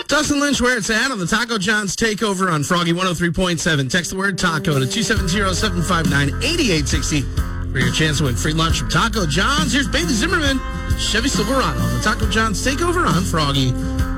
Dustin Lynch, where it's at on the Taco John's Takeover on Froggy 103.7. Text the word taco to 270-759-8860 for your chance to win free lunch from Taco John's. Here's Bailey Zimmerman, Chevy Silverado on the Taco John's Takeover on Froggy